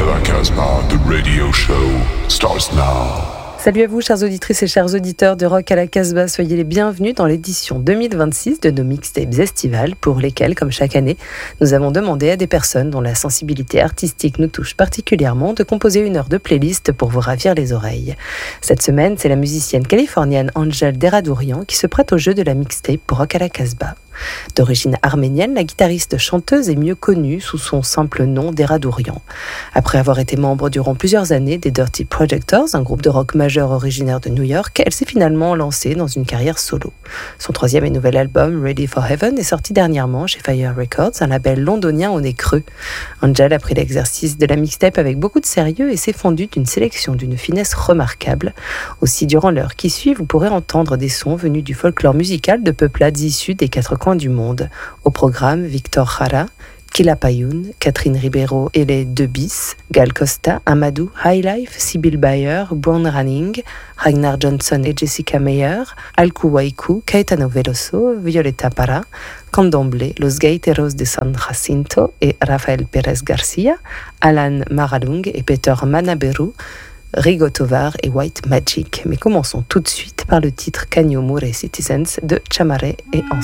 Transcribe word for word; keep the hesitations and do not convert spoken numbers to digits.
la Casbah, the radio show starts now. Salut à vous, chères auditrices et chers auditeurs de Rock à la Casbah. Soyez les bienvenus dans l'édition deux mille vingt-six de nos mixtapes estivales pour lesquelles, comme chaque année, nous avons demandé à des personnes dont la sensibilité artistique nous touche particulièrement de composer une heure de playlist pour vous ravir les oreilles. Cette semaine, c'est la musicienne californienne Angel Deradourian qui se prête au jeu de la mixtape pour Rock à la Casbah. D'origine arménienne, la guitariste chanteuse est mieux connue sous son simple nom Deradourian. Après avoir été membre durant plusieurs années des Dirty Projectors, un groupe de rock majeur originaire de New York, elle s'est finalement lancée dans une carrière solo. Son troisième et nouvel album, Ready for Heaven, est sorti dernièrement chez Fire Records, un label londonien au nez creux. Angel a pris l'exercice de la mixtape avec beaucoup de sérieux et s'est fondue d'une sélection d'une finesse remarquable. Aussi, durant l'heure qui suit, vous pourrez entendre des sons venus du folklore musical de peuplades issues des quatre coins du monde. Au programme, Victor Jara, Quilapayún, Catherine Ribeiro et les deux bis, Gal Costa, Amadou, Highlife, Sibyl Bayer, Brown Running, Ragnar Johnson et Jessica Meyer, Alku Waiku, Caetano Veloso, Violeta Parra, Candomblé, Los Gaiteros de San Jacinto et Rafael Pérez Garcia, Alan Maralung et Peter Manaberu, Rigo Tovar et White Magic. Mais commençons tout de suite par le titre Canyo Mure Citizens de Chamare et Ensemble.